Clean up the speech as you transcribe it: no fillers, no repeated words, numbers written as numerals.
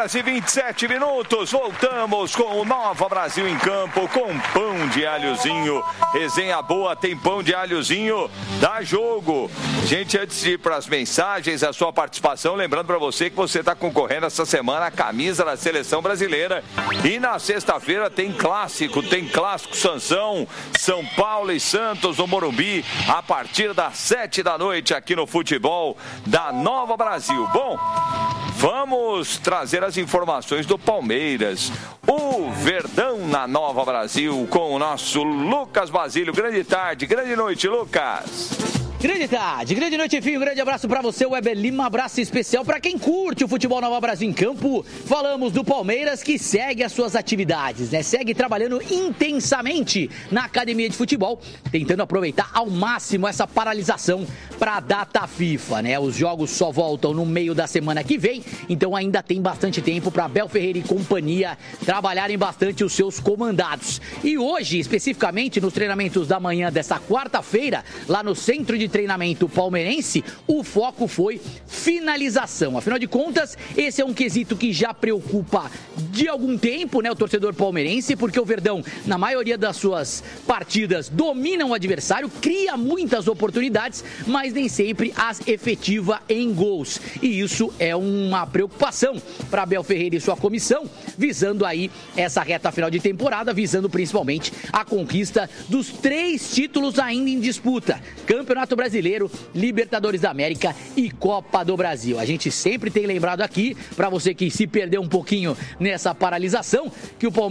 horas e 27 minutos. Voltamos com o Nova Brasil em campo com pão de alhozinho. Resenha boa, tem pão de alhozinho, dá jogo. Gente, antes de ir para as mensagens, a sua participação, lembrando para você que você está concorrendo essa semana a camisa da Seleção Brasileira. E na sexta-feira tem clássico Sansão, São Paulo e Santos no Morumbi, a partir das 7 da noite aqui no Futebol da Nova Brasil. Bom, vamos trazer as informações do Palmeiras. O Verdão na Nova Brasil com o nosso Lucas Basílio. Grande tarde, grande noite, Lucas. Grande tarde, grande noite, enfim, um grande abraço pra você, Weber Lima, um abraço especial pra quem curte o Futebol Nova Brasil em campo. Falamos do Palmeiras que segue as suas atividades, né? Segue trabalhando intensamente na academia de futebol, tentando aproveitar ao máximo essa paralisação pra data FIFA, né? Os jogos só voltam no meio da semana que vem, então ainda tem bastante tempo pra Abel Ferreira e companhia trabalharem bastante os seus comandados. E hoje, especificamente nos treinamentos da manhã dessa quarta-feira, lá no Centro de Treinamento palmeirense, o foco foi finalização. Afinal de contas, esse é um quesito que já preocupa de algum tempo, né, o torcedor palmeirense, porque o Verdão, na maioria das suas partidas, domina o adversário, cria muitas oportunidades, mas nem sempre as efetiva em gols. E isso é uma preocupação para Abel Ferreira e sua comissão, visando aí essa reta final de temporada, visando principalmente a conquista dos 3 títulos ainda em disputa: Campeonato Brasileiro, Libertadores da América e Copa do Brasil. A gente sempre tem lembrado aqui, para você que se perdeu um pouquinho nessa paralisação, que o Palmeiras